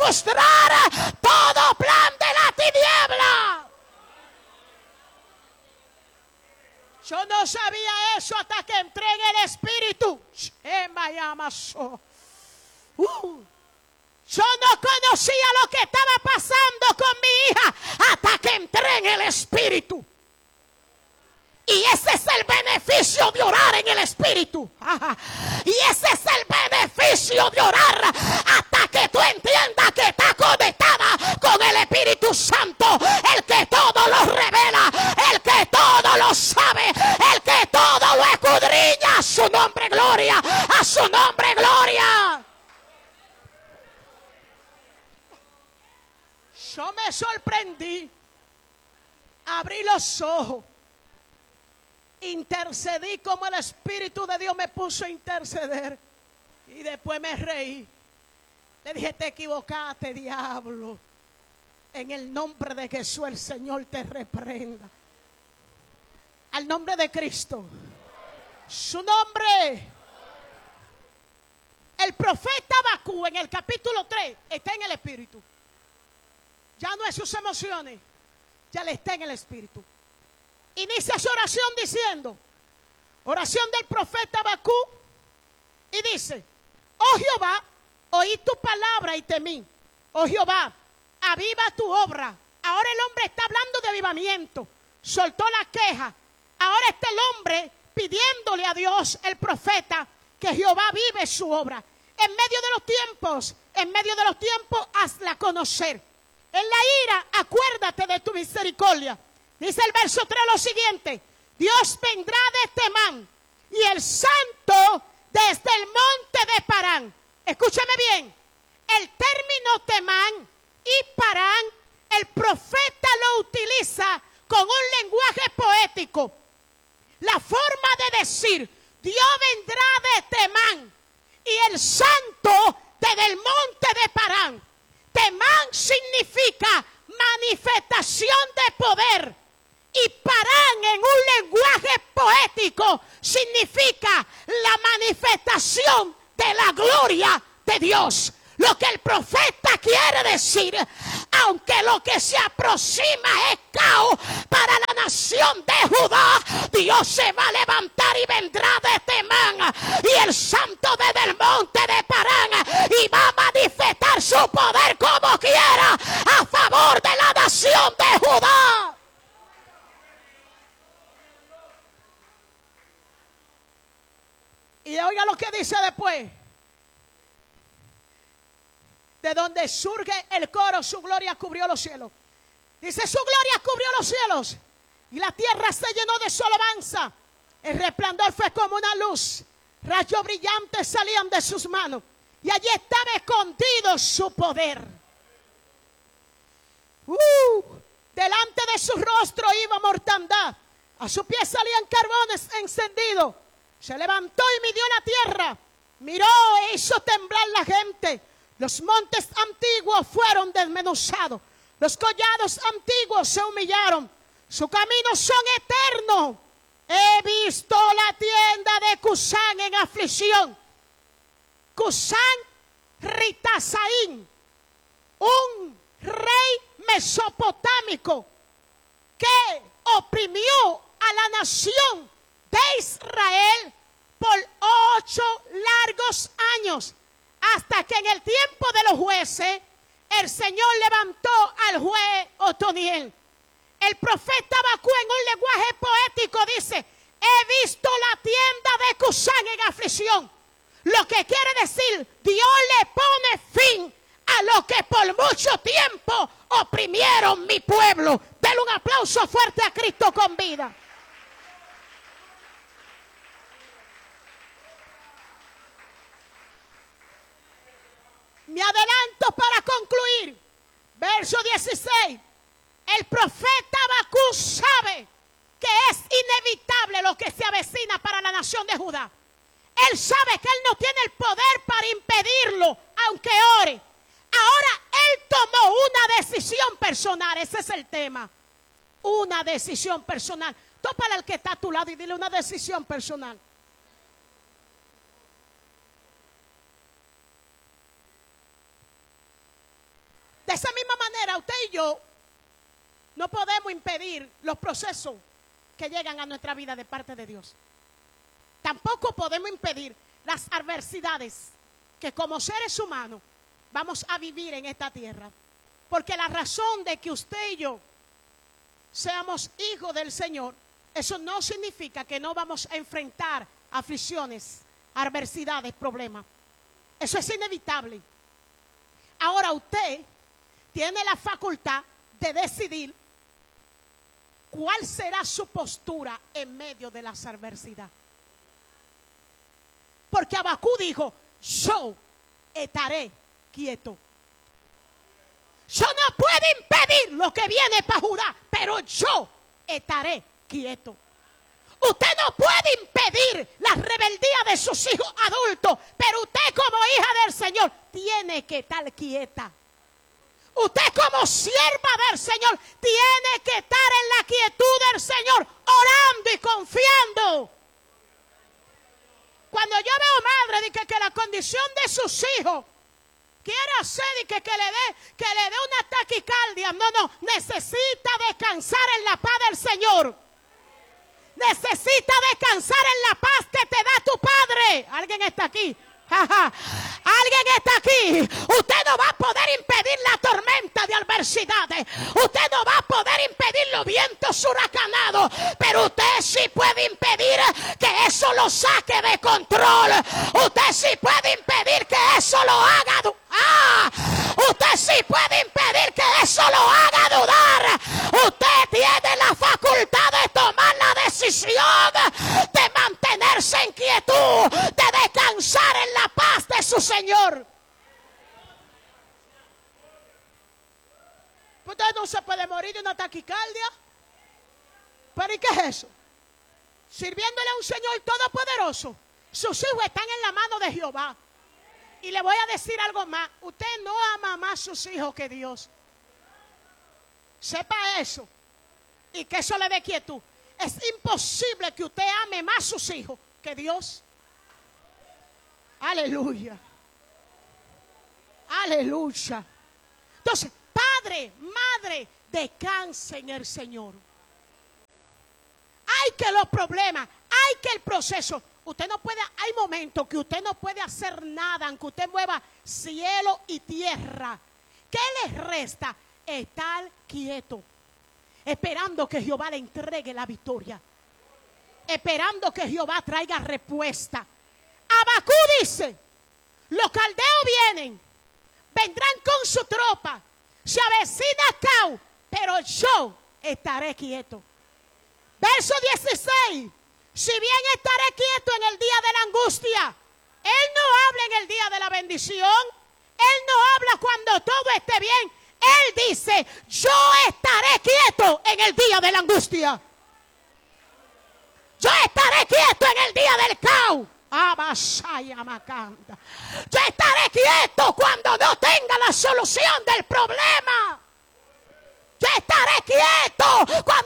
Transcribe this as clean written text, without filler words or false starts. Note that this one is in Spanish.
frustrar todo plan de la tiniebla. Yo no sabía eso hasta que entré en el Espíritu. Yo no conocía lo que estaba pasando con mi hija hasta que entré en el Espíritu. Y ese es el beneficio de orar en el Espíritu. Y ese es el beneficio de orar hasta que tú entiendas que estás conectada con el Espíritu Santo. El que todo lo revela, el que todo lo sabe, el que todo lo escudriña. A su nombre gloria, a su nombre gloria. Yo me sorprendí. Abrí los ojos. Intercedí como el Espíritu de Dios me puso a interceder. Y después me reí. Le dije, te equivocaste, diablo. En el nombre de Jesús el Señor te reprenda. Al nombre de Cristo. Su nombre. El profeta Habacuc en el capítulo 3 está en el Espíritu. Ya no es sus emociones. Ya le está en el Espíritu. Inicia su oración diciendo, oración del profeta Habacuc, y dice, oh Jehová, oí tu palabra y temí. Oh Jehová, aviva tu obra. Ahora el hombre está hablando de avivamiento. Soltó la queja. Ahora está el hombre pidiéndole a Dios, el profeta, que Jehová vive su obra. En medio de los tiempos, hazla conocer. En la ira, acuérdate de tu misericordia. Dice el verso 3 lo siguiente: Dios vendrá de Temán y el santo desde el monte de Parán. Escúchame bien, el término Temán y Parán, el profeta lo utiliza con un lenguaje poético. La forma de decir, Dios vendrá de Temán y el santo desde el monte de Parán. Temán significa manifestación de poder. Y Parán en un lenguaje poético significa la manifestación de la gloria de Dios. Lo que el profeta quiere decir, aunque lo que se aproxima es caos para la nación de Judá, Dios se va a levantar y vendrá de Temán y el santo desde el monte de Parán y va a manifestar su poder como quiera a favor de la nación de Judá. Y oiga lo que dice después. De donde surge el coro, su gloria cubrió los cielos. Dice, su gloria cubrió los cielos. Y la tierra se llenó de su alabanza. El resplandor fue como una luz. Rayos brillantes salían de sus manos. Y allí estaba escondido su poder. Delante de su rostro iba mortandad. A su pie salían carbones encendidos. Se levantó y midió la tierra. Miró e hizo temblar la gente. Los montes antiguos fueron desmenuzados. Los collados antiguos se humillaron. Sus caminos son eternos. He visto la tienda de Cusán en aflicción. Cusán Ritasaín, un rey mesopotámico que oprimió a la nación de Israel por 8 largos años, hasta que en el tiempo de los jueces el Señor levantó al juez Otoniel. El profeta Habacuc en un lenguaje poético dice, he visto la tienda de Cusán en aflicción. Lo que quiere decir, Dios le pone fin a lo que por mucho tiempo oprimieron mi pueblo. Denle un aplauso fuerte a Cristo con vida. Me adelanto para concluir. Verso 16. El profeta Habacuc sabe que es inevitable lo que se avecina para la nación de Judá. Él sabe que él no tiene el poder para impedirlo, aunque ore. Ahora él tomó una decisión personal. Ese es el tema. Una decisión personal. Tópale al que está a tu lado y dile una decisión personal. De esa misma manera, usted y yo no podemos impedir los procesos que llegan a nuestra vida de parte de Dios. Tampoco podemos impedir las adversidades que como seres humanos vamos a vivir en esta tierra. Porque la razón de que usted y yo seamos hijos del Señor, eso no significa que no vamos a enfrentar aflicciones, adversidades, problemas. Eso es inevitable. Ahora usted tiene la facultad de decidir cuál será su postura en medio de las adversidades. Porque Abacú dijo, yo estaré quieto. Yo no puedo impedir lo que viene para Judá, pero yo estaré quieto. Usted no puede impedir la rebeldía de sus hijos adultos, pero usted como hija del Señor tiene que estar quieta. Usted como sierva del Señor tiene que estar en la quietud del Señor, orando y confiando. Cuando yo veo madre que la condición de sus hijos quiere hacer y que le dé una taquicardia, no, necesita descansar en la paz del Señor. Necesita descansar en la paz que te da tu Padre. ¿Alguien está aquí? Alguien está aquí. Usted no va a poder impedir la tormenta de adversidades. Usted no va a poder impedir los vientos huracanados, pero usted sí puede impedir que eso lo saque de control. Usted sí puede impedir que eso lo haga usted sí puede impedir que eso lo haga dudar. Usted tiene la facultad de tomar la decisión de mantenerse en quietud, de descansar en la paz de su Señor. Usted no se puede morir de una taquicardia. ¿Pero y qué es eso? Sirviéndole a un Señor todopoderoso. Sus hijos están en la mano de Jehová. Y le voy a decir algo más. Usted no ama más a sus hijos que Dios. Sepa eso. Y que eso le dé quietud. Es imposible que usted ame más a sus hijos que Dios. Aleluya. Aleluya. Entonces, padre, madre, descansen en el Señor. Hay que los problemas, hay que el proceso. Usted no puede, hay momentos que usted no puede hacer nada, aunque usted mueva cielo y tierra. ¿Qué les resta? Estar quieto, esperando que Jehová le entregue la victoria, esperando que Jehová traiga respuesta. Abacú dice, los caldeos vienen, vendrán con su tropa, se avecina Cau, pero yo estaré quieto. Verso 16. Si bien estaré quieto en el día de la angustia, Él no habla en el día de la bendición. Él no habla cuando todo esté bien. Él dice, yo estaré quieto en el día de la angustia. Yo estaré quieto en el día del caos. Yo estaré quieto cuando no tenga la solución del problema. Yo estaré quieto cuando